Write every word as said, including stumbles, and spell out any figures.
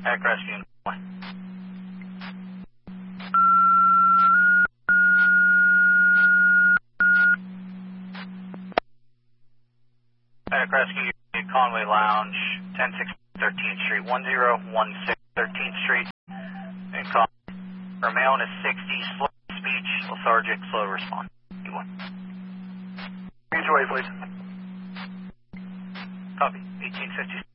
Pack Rescue. Pack Rescue, Conway Lounge, ten six thirteenth Street, one zero one six thirteenth Street. And call. Romayon is sixty, slow speech, lethargic, slow response. Range away, please. Copy, eighteen fifty.